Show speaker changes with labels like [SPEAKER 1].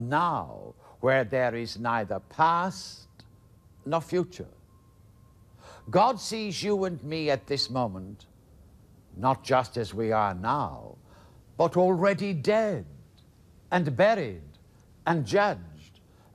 [SPEAKER 1] now, where there is neither past nor future. God sees you and me at this moment, not just as we are now, but already dead and buried and judged.